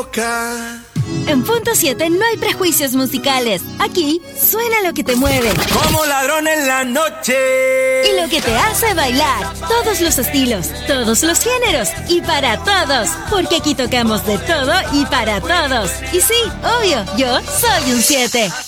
loca. En Punto 7 no hay prejuicios musicales. Aquí suena lo que te mueve. Como ladrón en la noche. Y lo que te hace bailar. Todos los estilos, todos los géneros y para todos. Porque aquí tocamos de todo y para todos. Y sí, obvio, yo soy un 7.